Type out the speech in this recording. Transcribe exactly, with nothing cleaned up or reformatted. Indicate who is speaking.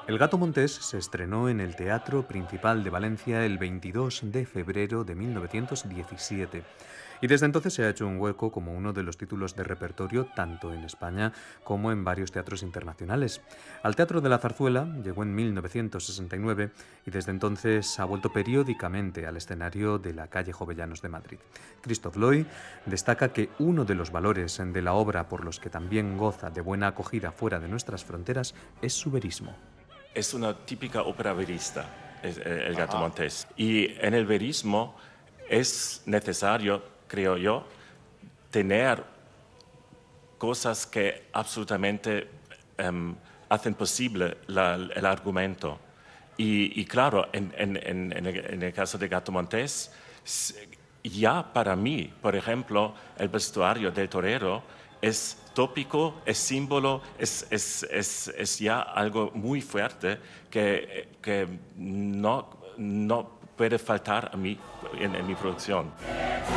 Speaker 1: El Gato Montés se estrenó en el Teatro Principal de Valencia el veintidós de febrero de mil novecientos diecisiete y desde entonces se ha hecho un hueco como uno de los títulos de repertorio tanto en España como en varios teatros internacionales. Al Teatro de la Zarzuela llegó en mil novecientos sesenta y nueve y desde entonces ha vuelto periódicamente al escenario de la calle Jovellanos de Madrid. Christoph Loy destaca que uno de los valores de la obra por los que también goza de buena acogida fuera de nuestras fronteras es su verismo.
Speaker 2: Es una típica ópera verista, es, eh, el Gato
Speaker 3: Ajá.
Speaker 2: Montés. Y en el verismo es necesario, creo yo, tener cosas que absolutamente em, hacen posible la- el argumento. Y, y claro, en, en- en- en el, en el caso de Gato Montés, s- ya para mí, por ejemplo, el vestuario del torero es tópico, es símbolo, es, es- es- es ya algo muy fuerte que, que no, no puede faltar a mí en en mi producción.